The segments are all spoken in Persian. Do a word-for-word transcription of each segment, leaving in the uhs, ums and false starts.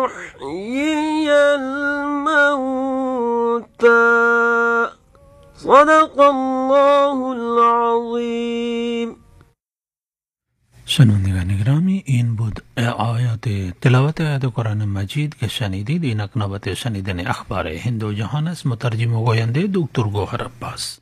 يحيي الموتى صدق الله العظیم. شنوندگان گرامی، این بود آیات تلاوت آیات قرآن مجید که شنیدید. این نوبت شنیدن اخبار هند و جهان است. مترجم و گوینده دکتر گوهر عباس.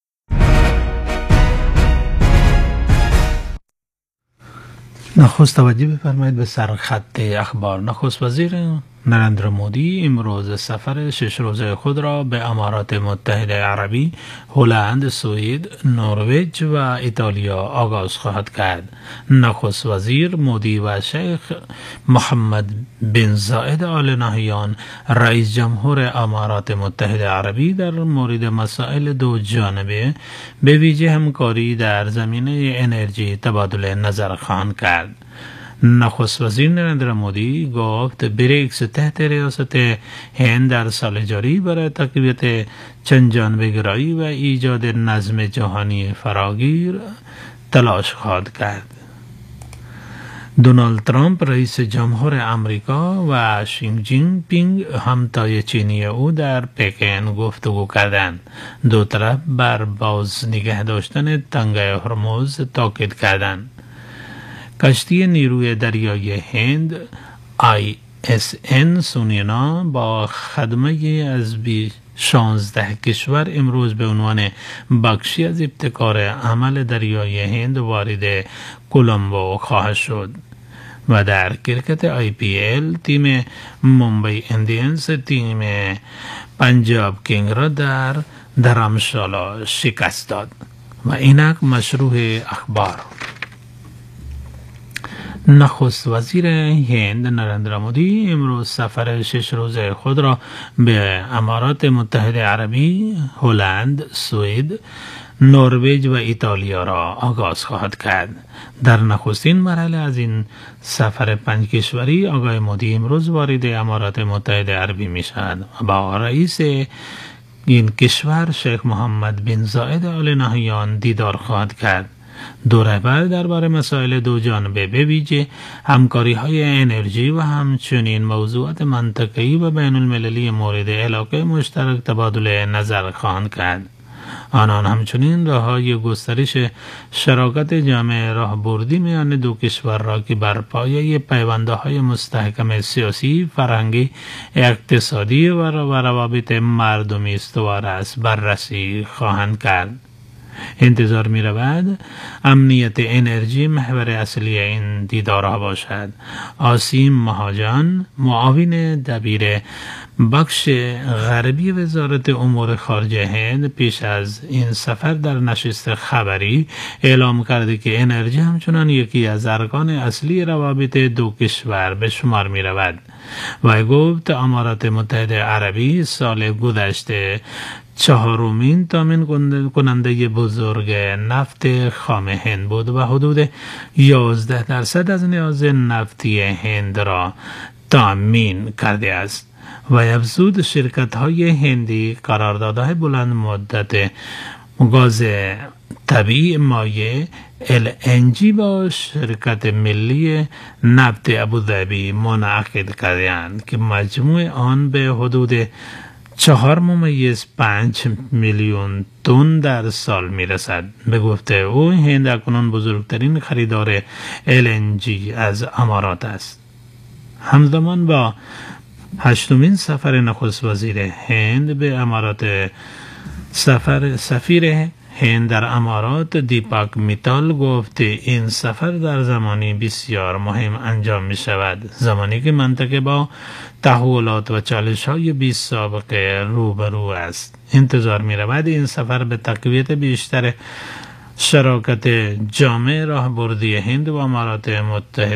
نخست توجه بفرمایید به سرخط اخبار. نخست وزیر نریندرا مودی امروز سفر شش روزه خود را به امارات متحده عربی، هلند، سوئد، نروژ و ایتالیا آغاز خواهد کرد. نخست وزیر مودی و شیخ محمد بن زاید آل نهیان رئیس جمهور امارات متحده عربی در مورد مسائل دو جانبه به ویژه همکاری در زمینه انرژی تبادل نظر خواهند کرد. نخست وزیر نریندرا مودی گفت بریکس تحت ریاست هند در سال جاری برای تقویت چند جانبه گرایی و ایجاد نظم جهانی فراگیر تلاش خواهد کرد. دونالد ترامپ رئیس جمهور امریکا و شی جین پینگ همتای چینی او در پکن گفتگو کردند. دو طرف بر باز نگه داشتن تنگه هرمز تاکید کردند. کشتی نیروی دریایی هند آی اس ان سونینا با خدمه از بی شانزده کشور امروز به عنوان بخشی از ابتکار عمل دریایی هند وارد کولمبو خواهد شد. و در کرکت آی پی ال تیم ممبئی اندینز تیم پنجاب کینگ را در درمشالا شکست داد. و اینک مشروع اخبار. نخست وزیر هند نریندرا مودی امروز سفر شش روزه خود را به امارات متحده عربی، هلند، سوئد، نروژ و ایتالیا را آغاز خواهد کرد. در نخستین مرحله از این سفر پنج کشوری آقای مودی امروز وارد امارات متحده عربی می شود و با رئیس این کشور شیخ محمد بن زاید آل نهیان دیدار خواهد کرد. دو رهبر درباره مسائل دو جانبه به ویژه همکاری های انرژی و همچنین موضوعات منطقه‌ای و بین المللی مورد علاقه مشترک تبادل نظر خواهند کرد. آنان همچنین راه‌های گسترش شراکت جامع راهبردی میان دو کشور را که بر پایه پیوندهای مستحکم سیاسی، فرهنگی، اقتصادی و روابط مردمی استوار است بررسی خواهند کرد. انتظار می رود امنیت انرژی محور اصلی این دیدارها باشد. آسیم مهاجان معاون دبیر بخش غربی وزارت امور خارجه هند پیش از این سفر در نشست خبری اعلام کرده که انرژی همچنان یکی از ارکان اصلی روابط دو کشور به شمار می رود و گفت امارات متحده عربی سال گذشته چهارمین تامین کننده بزرگ نفت خام هند بود و حدود یازده درصد از نیاز نفتی هند را تامین کرده است. و افزود شرکت های هندی قراردادهای بلند مدت گاز طبیعی مایع ال ان جی با شرکت ملی نفت ابوظبی منعقد کردند که مجموع آن به حدود چهار ممیز پنج میلیون تن در سال میرسد. به گفته او هند اکنون بزرگترین خریدار ال ان جی از امارات است. همزمان با هشتمین سفر نخست وزیر هند به امارات، سفر سفیر هند در امارات دیپاک میتال گفت این سفر در زمانی بسیار مهم انجام می شود، زمانی که منطقه با تحولات و چالش های بی سابقه روبرو است. انتظار می رود این سفر به تقویت بیشتر شراکت جامع راهبردی هند و امارات متحده